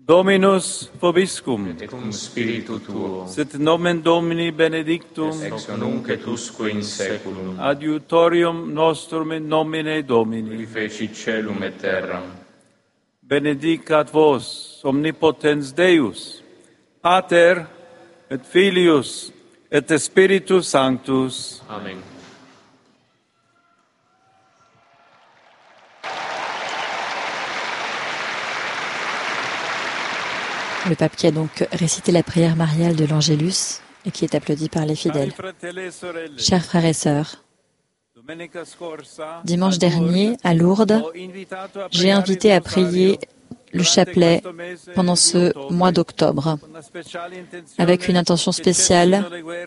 Dominus vobiscum. Et cum spiritu tuo. Sit nomen Domini benedictum. Ex nunc et usque in saeculum. Adiutorium nostrum in nomine Domini. Qui feci celum et terram. Benedicat vos omnipotens Deus, Pater et Filius et Spiritus Sanctus. Amen. Le pape qui a donc récité la prière mariale de l'Angélus et qui est applaudi par les fidèles. Chers frères et sœurs, dimanche dernier, à Lourdes, j'ai invité à prier le chapelet pendant ce mois d'octobre, avec une intention spéciale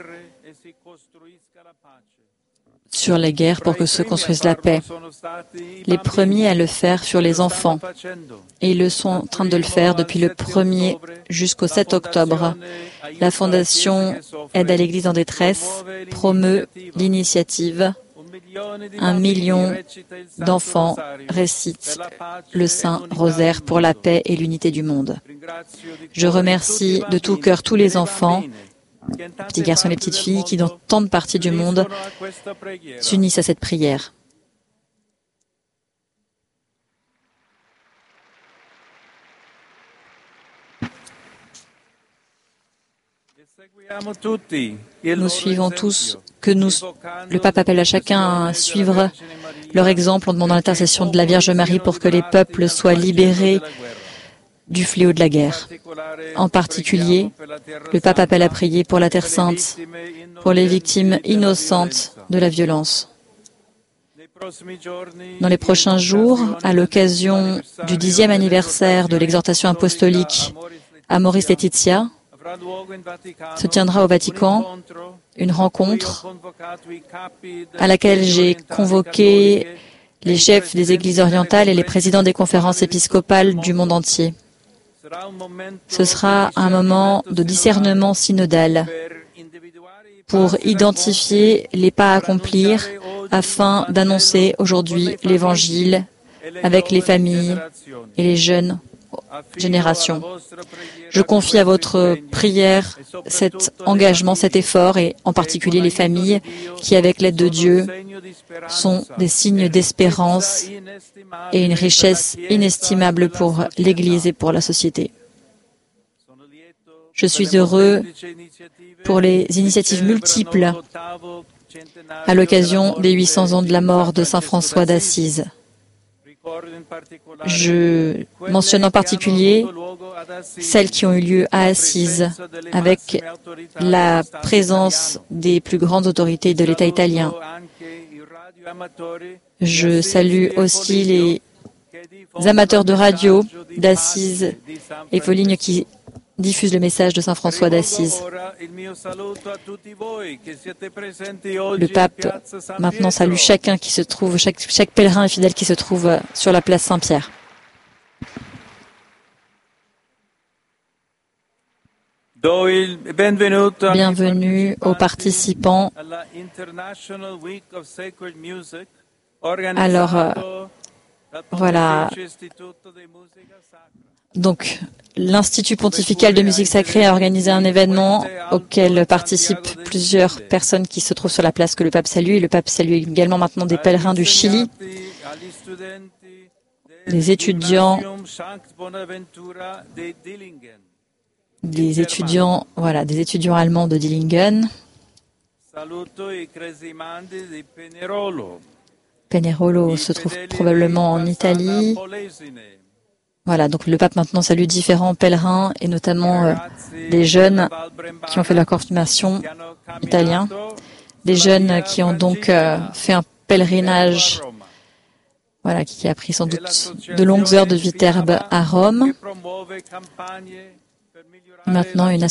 sur les guerres pour que se construise la paix. Les premiers à le faire furent les enfants, et ils sont en train de le faire depuis le 1er jusqu'au 7 octobre. La Fondation Aide à l'Église en détresse promeut l'initiative. 1 million d'enfants récitent le Saint Rosaire pour la paix et l'unité du monde. Je remercie de tout cœur tous les enfants, les petits garçons et les petites filles qui, dans tant de parties du monde, s'unissent à cette prière. Nous suivons tous, le pape appelle à chacun à suivre leur exemple en demandant l'intercession de la Vierge Marie pour que les peuples soient libérés du fléau de la guerre. En particulier, le pape appelle à prier pour la Terre Sainte, pour les victimes innocentes de la violence. Dans les prochains jours, à l'occasion du 10e anniversaire de l'exhortation apostolique Amoris Laetitia, se tiendra au Vatican une rencontre à laquelle j'ai convoqué les chefs des églises orientales et les présidents des conférences épiscopales du monde entier. Ce sera un moment de discernement synodal pour identifier les pas à accomplir afin d'annoncer aujourd'hui l'Évangile avec les familles et les jeunes générations. Je confie à votre prière cet engagement, cet effort, et en particulier les familles qui, avec l'aide de Dieu, sont des signes d'espérance et une richesse inestimable pour l'Église et pour la société. Je suis heureux pour les initiatives multiples à l'occasion des 800 ans de la mort de Saint François d'Assise. Je mentionne en particulier celles qui ont eu lieu à Assise, avec la présence des plus grandes autorités de l'État italien. Je salue aussi les amateurs de radio d'Assise et Foligno qui diffusent le message de Saint François d'Assise. Le pape maintenant salue chacun qui se trouve, chaque pèlerin et fidèle qui se trouve sur la place Saint-Pierre. Bienvenue aux participants. Alors, voilà. Donc, l'Institut pontifical de musique sacrée a organisé un événement auquel participent plusieurs personnes qui se trouvent sur la place que le pape salue. Et le pape salue également maintenant des pèlerins du Chili, des étudiants, des étudiants allemands de Dillingen. Penerolo se trouve probablement en Italie. Voilà, donc le pape maintenant salue différents pèlerins et notamment des jeunes qui ont fait leur confirmation italien, des jeunes qui ont donc fait un pèlerinage, voilà, qui a pris sans doute de longues heures de Viterbe à Rome. Maintenant, il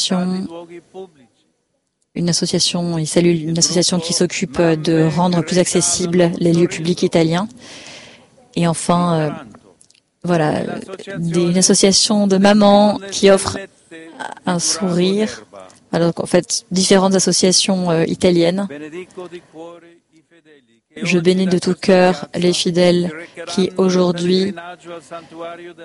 salue une association qui s'occupe de rendre plus accessibles les lieux publics italiens. Et enfin, voilà, une association de mamans qui offre un sourire. Alors en fait, différentes associations italiennes. Je bénis de tout cœur les fidèles qui aujourd'hui